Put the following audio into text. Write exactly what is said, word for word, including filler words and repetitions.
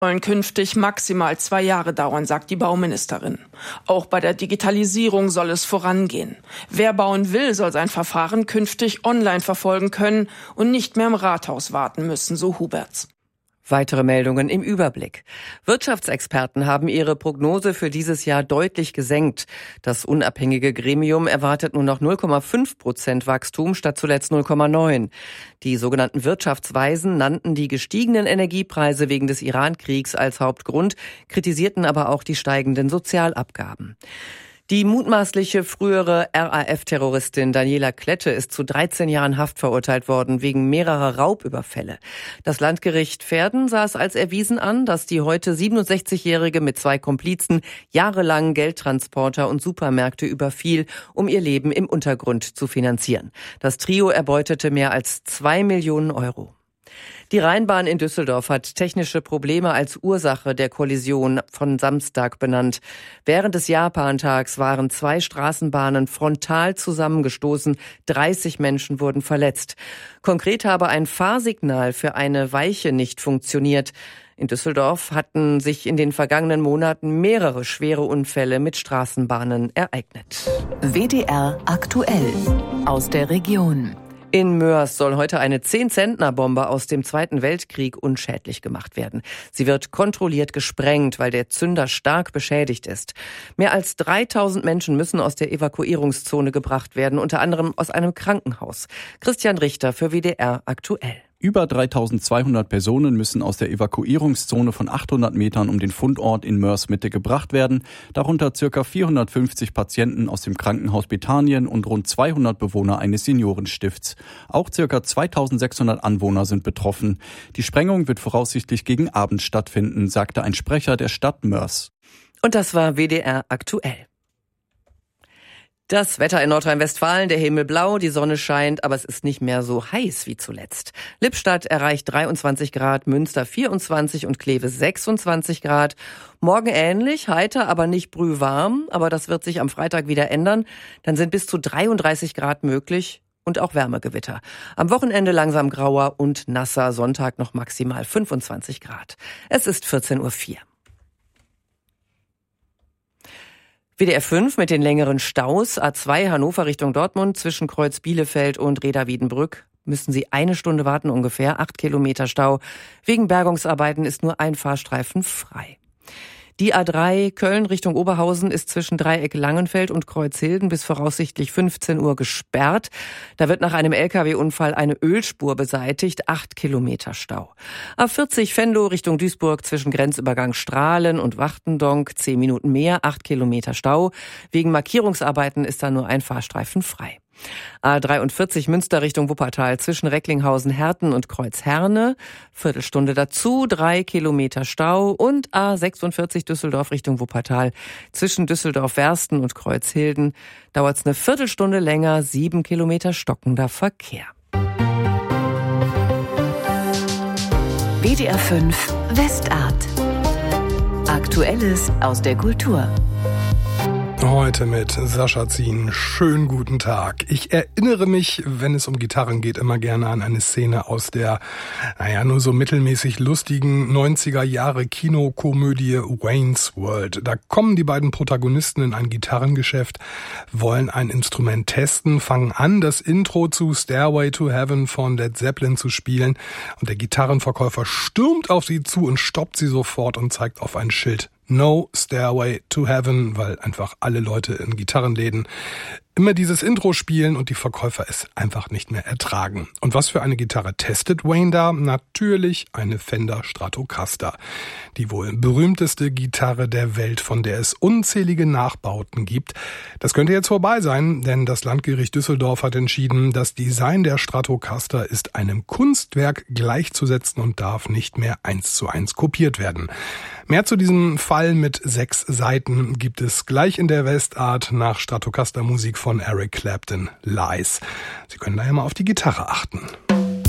sollen künftig maximal zwei Jahre dauern, sagt die Bauministerin. Auch bei der Digitalisierung soll es vorangehen. Wer bauen will, soll sein Verfahren künftig online verfolgen können und nicht mehr im Rathaus warten müssen, so Huberts. Weitere Meldungen im Überblick. Wirtschaftsexperten haben ihre Prognose für dieses Jahr deutlich gesenkt. Das unabhängige Gremium erwartet nur noch null Komma fünf Prozent Wachstum statt zuletzt null Komma neun. Die sogenannten Wirtschaftsweisen nannten die gestiegenen Energiepreise wegen des Iran-Kriegs als Hauptgrund, kritisierten aber auch die steigenden Sozialabgaben. Die mutmaßliche frühere R A F-Terroristin Daniela Klette ist zu dreizehn Jahren Haft verurteilt worden wegen mehrerer Raubüberfälle. Das Landgericht Verden sah es als erwiesen an, dass die heute siebenundsechzigjährige mit zwei Komplizen jahrelang Geldtransporter und Supermärkte überfiel, um ihr Leben im Untergrund zu finanzieren. Das Trio erbeutete mehr als zwei Millionen Euro. Die Rheinbahn in Düsseldorf hat technische Probleme als Ursache der Kollision von Samstag benannt. Während des Japantags waren zwei Straßenbahnen frontal zusammengestoßen. dreißig Menschen wurden verletzt. Konkret habe ein Fahrsignal für eine Weiche nicht funktioniert. In Düsseldorf hatten sich in den vergangenen Monaten mehrere schwere Unfälle mit Straßenbahnen ereignet. W D R aktuell aus der Region. In Moers soll heute eine zehn-Zentner-Bombe aus dem Zweiten Weltkrieg unschädlich gemacht werden. Sie wird kontrolliert gesprengt, weil der Zünder stark beschädigt ist. Mehr als dreitausend Menschen müssen aus der Evakuierungszone gebracht werden, unter anderem aus einem Krankenhaus. Christian Richter für W D R aktuell. Über dreitausendzweihundert Personen müssen aus der Evakuierungszone von achthundert Metern um den Fundort in Moers Mitte gebracht werden, darunter ca. vierhundertfünfzig Patienten aus dem Krankenhaus Bethanien und rund zweihundert Bewohner eines Seniorenstifts. Auch ca. zweitausendsechshundert Anwohner sind betroffen. Die Sprengung wird voraussichtlich gegen Abend stattfinden, sagte ein Sprecher der Stadt Moers. Und das war W D R aktuell. Das Wetter in Nordrhein-Westfalen, der Himmel blau, die Sonne scheint, aber es ist nicht mehr so heiß wie zuletzt. Lippstadt erreicht dreiundzwanzig Grad, Münster vierundzwanzig und Kleve sechsundzwanzig Grad. Morgen ähnlich, heiter, aber nicht brühwarm, aber das wird sich am Freitag wieder ändern. Dann sind bis zu dreiunddreißig Grad möglich und auch Wärmegewitter. Am Wochenende langsam grauer und nasser, Sonntag noch maximal fünfundzwanzig Grad. Es ist vierzehn Uhr vier. W D R fünf mit den längeren Staus. A zwei Hannover Richtung Dortmund zwischen Kreuz Bielefeld und Reda-Wiedenbrück müssen Sie eine Stunde warten ungefähr. Acht Kilometer Stau. Wegen Bergungsarbeiten ist nur ein Fahrstreifen frei. Die A drei Köln Richtung Oberhausen ist zwischen Dreieck Langenfeld und Kreuzhilden bis voraussichtlich fünfzehn Uhr gesperrt. Da wird nach einem L K W-Unfall eine Ölspur beseitigt. Acht Kilometer Stau. A vierzig Venlo Richtung Duisburg zwischen Grenzübergang Strahlen und Wachtendonk. Zehn Minuten mehr. Acht Kilometer Stau. Wegen Markierungsarbeiten ist da nur ein Fahrstreifen frei. A dreiundvierzig Münster Richtung Wuppertal zwischen Recklinghausen-Herten und Kreuzherne. Viertelstunde dazu, drei Kilometer Stau. Und A sechsundvierzig Düsseldorf Richtung Wuppertal zwischen Düsseldorf-Wersten und Kreuzhilden dauert es eine Viertelstunde länger, sieben Kilometer stockender Verkehr. W D R fünf Westart. Aktuelles aus der Kultur. Heute mit Sascha Zien. Schönen guten Tag. Ich erinnere mich, wenn es um Gitarren geht, immer gerne an eine Szene aus der, naja, nur so mittelmäßig lustigen neunziger Jahre Kinokomödie Wayne's World. Da kommen die beiden Protagonisten in ein Gitarrengeschäft, wollen ein Instrument testen, fangen an, das Intro zu Stairway to Heaven von Led Zeppelin zu spielen und der Gitarrenverkäufer stürmt auf sie zu und stoppt sie sofort und zeigt auf ein Schild. No Stairway to Heaven, weil einfach alle Leute in Gitarrenläden immer dieses Intro spielen und die Verkäufer es einfach nicht mehr ertragen. Und was für eine Gitarre testet Wayne da? Natürlich eine Fender Stratocaster. Die wohl berühmteste Gitarre der Welt, von der es unzählige Nachbauten gibt. Das könnte jetzt vorbei sein, denn das Landgericht Düsseldorf hat entschieden, das Design der Stratocaster ist einem Kunstwerk gleichzusetzen und darf nicht mehr eins zu eins kopiert werden. Mehr zu diesem Fall mit sechs Seiten gibt es gleich in der Westart nach Stratocaster Musik von Eric Clapton, Lies. Sie können da ja mal auf die Gitarre achten.